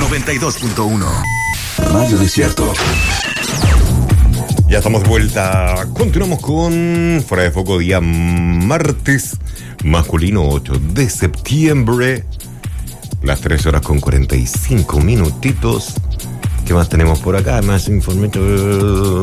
92.1 Radio Desierto. Ya estamos de vuelta. Continuamos con Fuera de Foco, día martes, masculino 8 de septiembre. Las 13 horas con 45 minutitos. ¿Qué más tenemos por acá? Más información.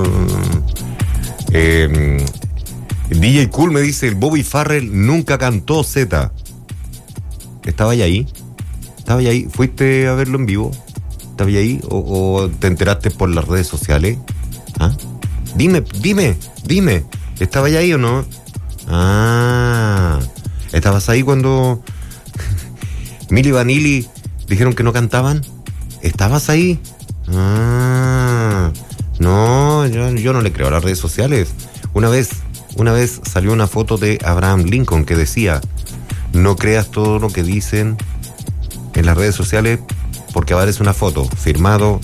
DJ Cool me dice, el Bobby Farrell nunca cantó Z. ¿Estaba ahí? ¿Fuiste a verlo en vivo? ¿Estaba ahí? ¿O te enteraste por las redes sociales? ¿Ah? Dime. ¿Estabas ahí o no? Ah, ¿estabas ahí cuando Milli Vanilli dijeron que no cantaban? ¿Estabas ahí? Ah, no, yo no le creo a las redes sociales. Una vez salió una foto de Abraham Lincoln que decía: no creas todo lo que dicen en las redes sociales porque aparece una foto firmado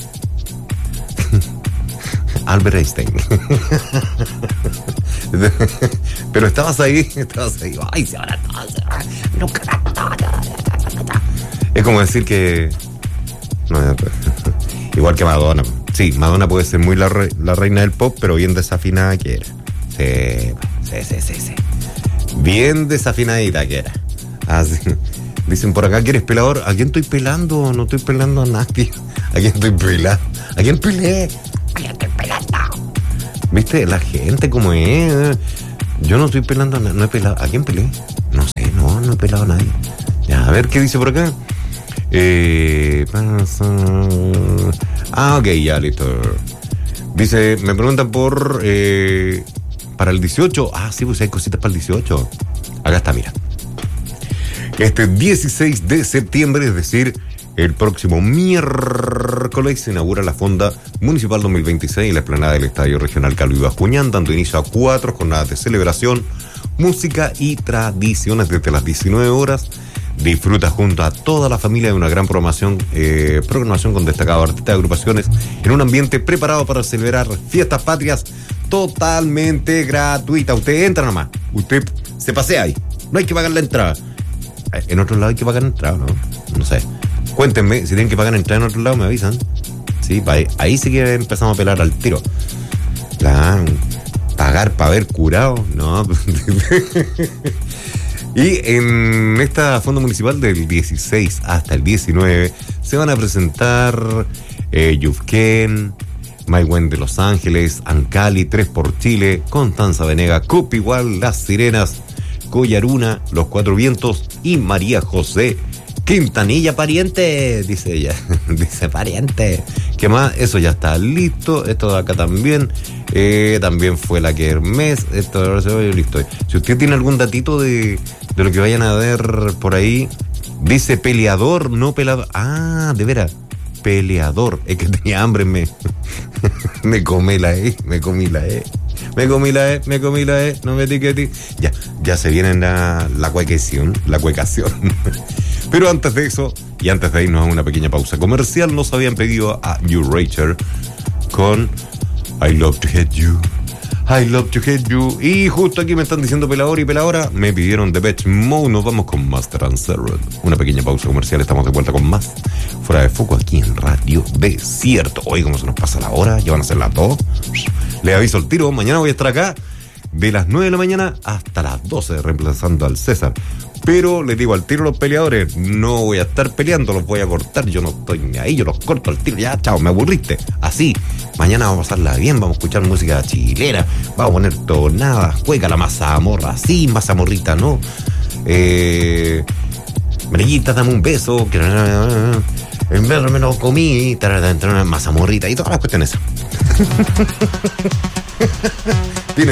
Albert Einstein. Pero estabas ahí. Ay, se ahora no. Es como decir que no, igual que Madonna. Sí, Madonna puede ser muy la reina del pop, pero bien desafinada que era. Sí. Bien desafinadita que era. Así. Dicen por acá que eres pelador. ¿A quién estoy pelando? No estoy pelando a nadie. ¿A quién estoy pelando? ¿A quién peleé? ¿Viste? La gente como es. Yo no estoy pelando a nadie. No he pelado. ¿A quién peleé? No sé, no he pelado a nadie. Ya, a ver qué dice por acá. Ok, ya, listo. Dice, me preguntan por para el 18. Ah, sí, pues hay cositas para el 18. Acá está, mira. Este 16 de septiembre, es decir, el próximo miércoles, se inaugura la Fonda Municipal 2026 en la explanada del Estadio Regional Calvo Bascuñán, dando inicio a 4 jornadas de celebración, música y tradiciones desde las 19 horas. Disfruta junto a toda la familia de una gran programación con destacados artistas de agrupaciones en un ambiente preparado para celebrar fiestas patrias totalmente gratuita. Usted entra nomás, usted se pasea ahí, no hay que pagar la entrada. En otro lado hay que pagar entrada, ¿no? No sé. Cuéntenme, si tienen que pagar entrada en otro lado, me avisan. Sí, ahí sí que empezamos a pelar al tiro. Pagar para haber curado, no. Y en esta Fonda Municipal del 16 hasta el 19 se van a presentar Yufken, My Gwen de Los Ángeles, Ancali, 3 por Chile, Constanza Venega, Cup Igual, Las Sirenas, Collaruna, Los Cuatro Vientos y María José Quintanilla, pariente, dice ella. Dice pariente. ¿Qué más? Eso ya está listo. Esto de acá también. También fue la Kermés. Esto listo. Si usted tiene algún datito de lo que vayan a ver por ahí, dice peleador, no pelador. Ah, de veras. Peleador. Es que tenía hambre, me comí la E. No me etiqueté. Ya se viene la cuecación. Pero antes de eso, y antes de irnos a una pequeña pausa comercial, nos habían pedido a You Rachel con I Love to Hate You. Y justo aquí me están diciendo pelador y peladora, me pidieron Depeche Mode. Nos vamos con Master and Servant. Una pequeña pausa comercial, estamos de vuelta con más Fuera de Foco aquí en Radio Desierto. Hoy, ¿cómo se nos pasa la hora? Ya van a ser las 2. Les aviso el tiro, mañana voy a estar acá de las 9 de la mañana hasta las 12, reemplazando al César. Pero les digo al tiro a los peleadores, no voy a estar peleando, los voy a cortar, yo no estoy ni ahí, yo los corto al tiro, ya, chao, me aburriste. Así, mañana vamos a pasarla bien, vamos a escuchar música chilena, vamos a poner tonadas, juega la mazamorra, sí, mazamorrita, ¿no? Marillita, dame un beso, que en vez me lo comí, mazamorrita y todas las cuestiones.